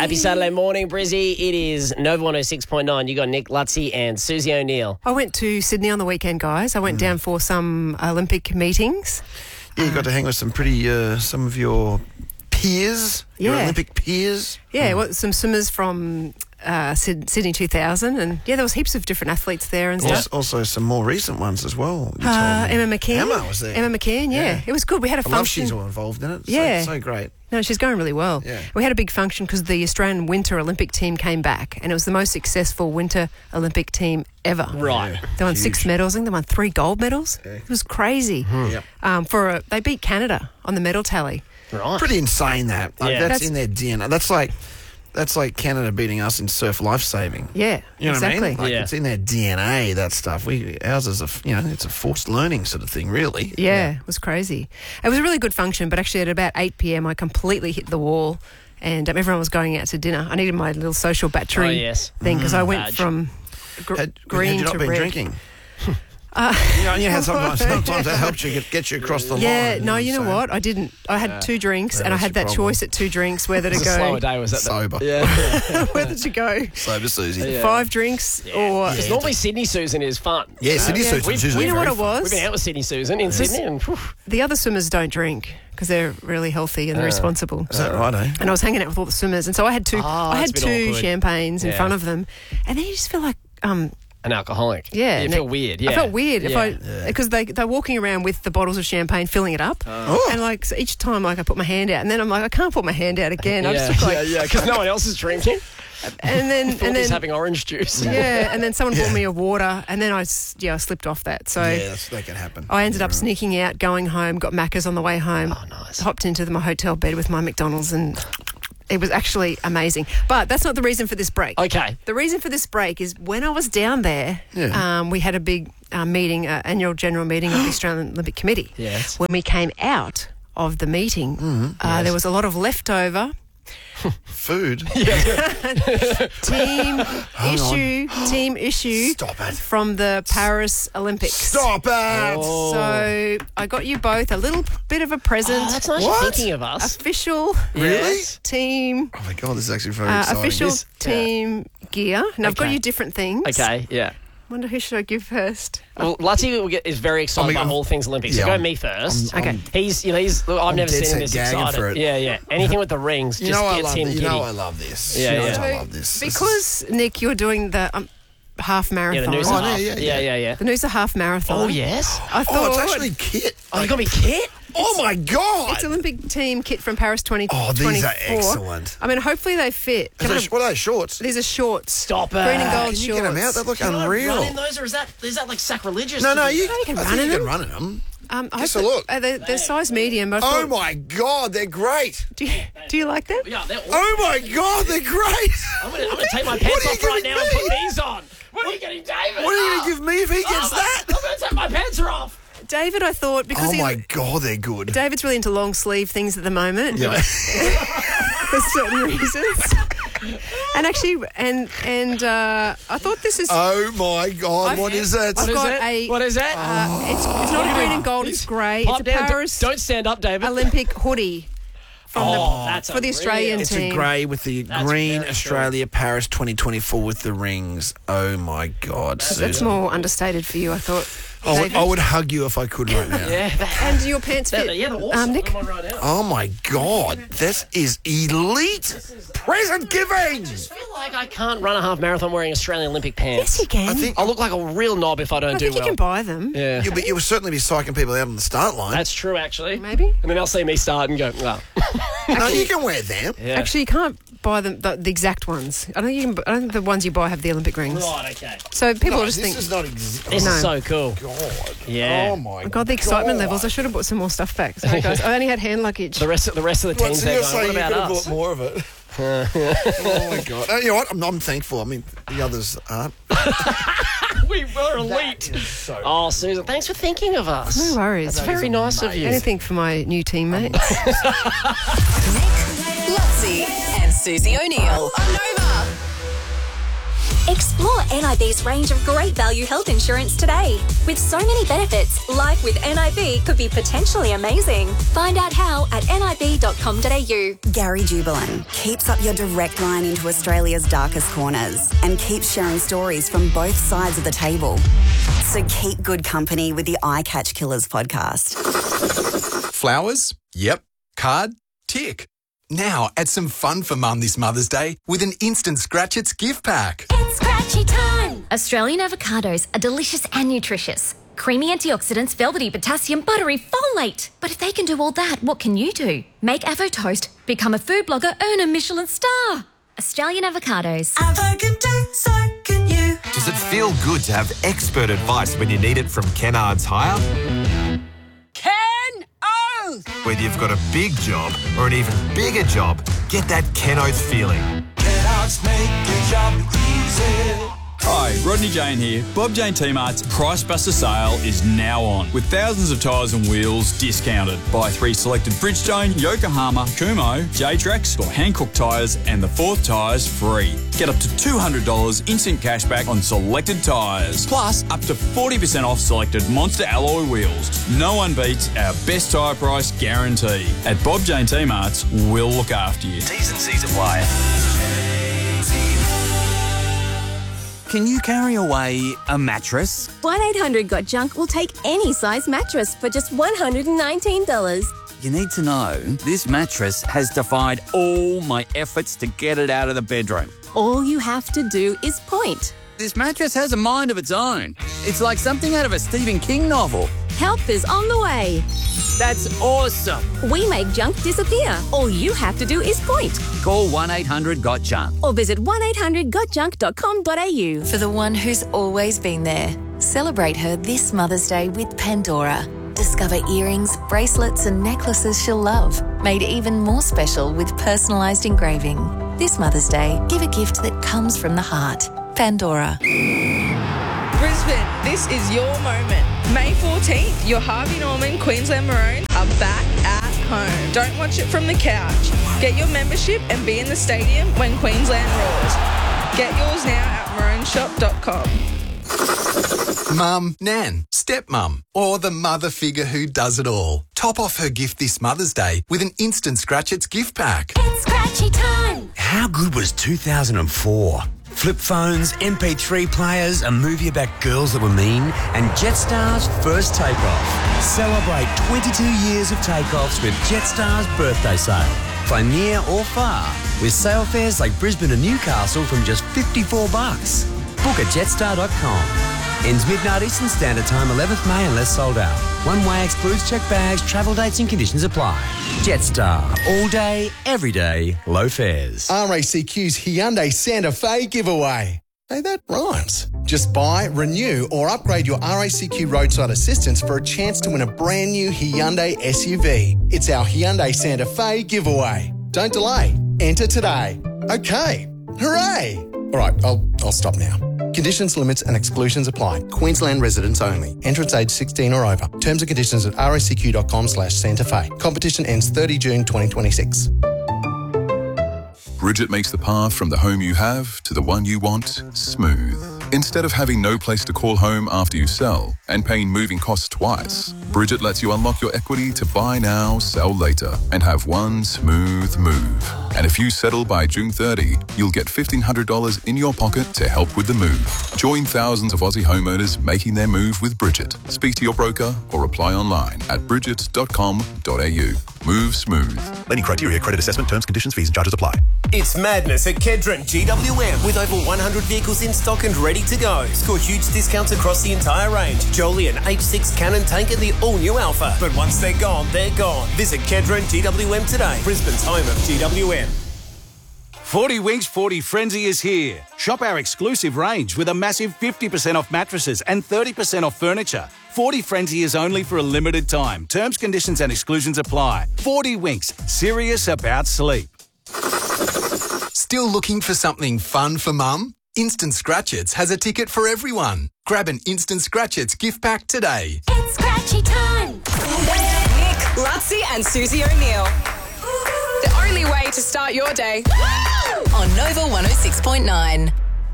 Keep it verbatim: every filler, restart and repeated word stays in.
Happy Saturday morning, Brizzy. It is Nova one oh six point nine. You got Nick Lutzy and Susie O'Neill. I went to Sydney on the weekend, guys. I went mm. down for some Olympic meetings. Yeah, you got to hang with some pretty, uh, some of your peers, yeah. your Olympic peers. Yeah, mm. well, some swimmers from uh, Sydney two thousand, and yeah, there was heaps of different athletes there and stuff. Also, also some more recent ones as well. You uh, Emma McKeon. Emma was there. Emma McKeon, yeah. yeah. It was good. We had a I function. love she's all involved in it. Yeah. So, so great. No, she's going really well. Yeah. We had a big function because the Australian Winter Olympic team came back, and it was the most successful Winter Olympic team ever. Right. Yeah. They won Huge. six medals. I think they won three gold medals. Yeah. It was crazy. Mm. Yep. Um, for a, they beat Canada on the medal tally. Right. Pretty insane that. Like, Yeah. that's, That's- in their D N A. That's like that's like Canada beating us in surf life saving. Yeah, You know exactly. what I mean? Like Yeah. it's in their D N A, that stuff. We ours is a you know, it's a forced learning sort of thing, really. Yeah, it was crazy. It was a really good function, but actually at about eight p.m. I completely hit the wall, and um, everyone was going out to dinner. I needed my little social battery Oh, yes. thing because I went Badge. from gr- Had, green had you not to been red. drinking? Uh, You know, you had sometimes, sometimes that helps you get, get you across the yeah, line. no, you know So- what? I didn't. I had two drinks, That and I was had your that problem. choice at two drinks whether to It was a slower go, day, was that? Sober. Yeah. whether to go Sober Susie. Yeah. five drinks or. Because normally Sydney Susan is fun. Yeah, Sydney Yeah. Susan. We've- Susan You know very what it was? We've been out with Sydney Susan in Just- Sydney. And, whew, The other swimmers don't drink because they're really healthy and they're responsible. Is that right, eh? And I was hanging out with all the swimmers, and so I had two. Oh, I had that's a bit two awkward. champagnes in Yeah. front of them, and then you just feel like, um, an alcoholic. yeah, You and feel it- weird. Yeah. I felt weird if Yeah. I because they they're walking around with the bottles of champagne, filling it up, Oh. and like so each time, like I put my hand out, and then I'm like, I can't put my hand out again. I Yeah, just look like, yeah, yeah, because no one else is drinking. and then Thought and he's then having orange juice. yeah, and then someone Yeah. bought me a water, and then I s- yeah I slipped off that. So Yeah, that's, that can happen. I ended up Yeah. sneaking out, going home, got Macca's on the way home, Oh, nice. hopped into the, my hotel bed with my McDonald's, and it was actually amazing. But that's not the reason for this break. Okay. The reason for this break is when I was down there, Yeah. um, we had a big uh, meeting, uh, annual general meeting of the Australian Olympic Committee. Yes. When we came out of the meeting, uh, there was a lot of leftover Food. team issue, team issue Stop it. from the Paris Olympics. Stop it. Oh. So I got you both a little bit of a present. Oh, that's nice What? you're thinking of us. Official Really? Yes. team, Oh my God, this is actually very uh, exciting. official This- team gear. And I've got Okay. you different things. Okay, yeah. Wonder who should I give first? Well, Lutzy will get, is very excited I mean, by I'm- all things Olympics. yeah, so go I'm- me first. I'm- Okay. He's, you know, he's. Look, I've I'm never dead seen him set this gagging excited. for it. Yeah, yeah. Anything with the rings You just know I gets love him th- giddy. You know I love this. Yeah, you know yeah. I love this. This is- Because, Nick, you're doing the um, half yeah, marathon. the news Oh, half. no, Yeah, yeah, yeah, yeah. yeah. The Noosa half marathon. Oh yes. I thought Oh, it's actually kit. Oh, you got me kit. Oh my God. it's Olympic team kit from Paris twenty Oh, twenty-four. these are excellent. I mean, hopefully they fit. Is Can they- I- what are they, shorts? These are shorts. Stop it. Green and gold Can you get them out? shorts. They look Can I unreal. run in those, or is that is that like sacrilegious? No, to no, do you, that? you can I run think in you them. can run in them. Um, I Just hope a look. that- uh, they're, they're size medium. I Oh thought- my God, they're great. Do you, do you like them? Yeah, they're awesome. Oh my God, they're great. I'm gonna, I'm gonna take my pants What are you off right giving now and put me? these on. What are you getting, David? What are you Oh. going to give me if he gets Oh, that? I'm gonna take my pants are off. David, I thought, because Oh he, my God, they're good. David's really into long sleeve things at the moment. Yeah. For certain reasons. And actually, and and uh, I thought this is. Oh my God, I've- what is it? I've What is got it? a- What is it? Uh, it's, it's not a green and gold, it's grey. It's Pipe a down. Paris Don't stand up, David. Olympic hoodie from Oh, the, that's for the unreal. Australian It's team. a grey with the That's green very Australia Paris twenty twenty-four with the rings. Oh my God, That's Susan. more understated for you, I thought. I would, David. I would hug you if I could right now. Yeah, that, And your pants fit. that, yeah, they're awesome. Um, Nick? Put them on right now. Oh my God, this is elite present giving. I feel like I can't run a half marathon wearing Australian Olympic pants. Yes, you can. I think I'll look like a real knob if I don't I do think you well. can buy them. Yeah, you'll, be, you'll certainly be psyching people out on the start line. that's true actually. Maybe. And then they'll see me start and go, well. no, you can wear them. Yeah. Actually, you can't buy them the, the exact ones. I don't think you can. I don't think the ones you buy have the Olympic rings. Right, okay. So people No, just this think, is not ex- This No. is so cool. God. Yeah. Oh my oh God, the excitement God. levels. I should have bought some more stuff back. Sorry, guys. I only had hand luggage. The rest of the rest of the Well, teams so there you're going, saying what you could about have us? bought more of it. Oh my God. Oh, you know what? I'm, I'm thankful. I mean, the others aren't. We were elite. So Oh, Susan, thanks for thinking of us. No worries. It's very nice of you. Anything for my new teammates. Nick Lutzy and Susie O'Neill on Nova. Explore N I B's range of great value health insurance today. With so many benefits, life with N I B could be potentially amazing. Find out how at nib dot com dot a u. Gary Jubelin keeps up your direct line into Australia's darkest corners and keeps sharing stories from both sides of the table. So keep good company with the Eye Catch Killers podcast. Flowers? Yep. Card? Tick. Now add some fun for Mum this Mother's Day with an instant Scratch It's gift pack. It's scratchy time. Australian avocados are delicious and nutritious. Creamy antioxidants, velvety potassium, buttery folate. But if they can do all that, what can you do? Make Avo Toast, become a food blogger, earn a Michelin star. Australian avocados. Avo can do, so can you. Does it feel good to have expert advice when you need it from Kennards Hire? Ken Oath! Whether you've got a big job or an even bigger job, get that Ken Oath feeling. Kennards make your job easy. Hi, Rodney Jane here. Bob Jane T-Mart's Price Buster sale is now on, with thousands of tyres and wheels discounted. Buy three selected Bridgestone, Yokohama, Kumho, J-Trax or Hankook tyres and the fourth tyre's free. Get up to two hundred dollars instant cash back on selected tyres, plus up to forty percent off selected Monster alloy wheels. No one beats our best tyre price guarantee. At Bob Jane T-Mart's, we'll look after you. T's and C's apply. Can you carry away a mattress? one eight hundred got junk will take any size mattress for just one hundred nineteen dollars. You need to know this mattress has defied all my efforts to get it out of the bedroom. All you have to do is point. This mattress has a mind of its own. It's like something out of a Stephen King novel. Help is on the way. That's awesome. We make junk disappear. All you have to do is point. Call one eight hundred got junk or visit one eight hundred got junk dot com dot a u. For the one who's always been there, celebrate her this Mother's Day with Pandora. Discover earrings, bracelets and necklaces she'll love, made even more special with personalised engraving. This Mother's Day, give a gift that comes from the heart. Pandora. Brisbane, this is your moment. May fourteenth, your Harvey Norman Queensland Maroons are back at home. Don't watch it from the couch. Get your membership and be in the stadium when Queensland roars. Get yours now at maroon shop dot com. Mum, Nan, stepmum, or the mother figure who does it all. Top off her gift this Mother's Day with an instant Scratch It's gift pack. It's scratchy time. How good was two thousand four? Flip phones, M P three players, a movie about girls that were mean, and Jetstar's first takeoff. Celebrate twenty-two years of takeoffs with Jetstar's birthday sale. Fly near or far with sale fares like Brisbane and Newcastle from just fifty-four bucks. Book at jetstar dot com. Ends midnight Eastern Standard Time, eleventh May unless sold out. One way excludes checked bags, travel dates and conditions apply. Jetstar. All day, every day, low fares. R A C Q's Hyundai Santa Fe giveaway. Hey, that rhymes. Just buy, renew or upgrade your R A C Q roadside assistance for a chance to win a brand new Hyundai S U V. It's our Hyundai Santa Fe giveaway. Don't delay. Enter today. Okay. Hooray! All right, I'll, I'll stop now. Conditions, limits and exclusions apply. Queensland residents only. Entrance age sixteen or over. Terms and conditions at r a c q dot com slash Santa Fe. Competition ends thirtieth of June twenty twenty-six. Bridget makes the path from the home you have to the one you want smooth. Instead of having no place to call home after you sell and paying moving costs twice, Bridget lets you unlock your equity to buy now, sell later and have one smooth move. And if you settle by June thirtieth, you'll get fifteen hundred dollars in your pocket to help with the move. Join thousands of Aussie homeowners making their move with Bridget. Speak to your broker or apply online at bridget dot com dot a u. Move smooth. Lending criteria, credit assessment, terms, conditions, fees and charges apply. It's madness at Kedron G W M with over one hundred vehicles in stock and ready to go. Score huge discounts across the entire range. Jolyon H six Cannon Tank and the all-new Alpha. But once they're gone, they're gone. Visit Kedron G W M today. Brisbane's home of G W M. forty Winks forty Frenzy is here. Shop our exclusive range with a massive fifty percent off mattresses and thirty percent off furniture. forty Frenzy is only for a limited time. Terms, conditions and exclusions apply. forty Winks, serious about sleep. Still looking for something fun for Mum? Instant Scratch Its has a ticket for everyone. Grab an Instant Scratch Its gift pack today. It's scratchy time. Nick, Lutzi and Susie O'Neill. The only way to start your day. On Nova one oh six point nine.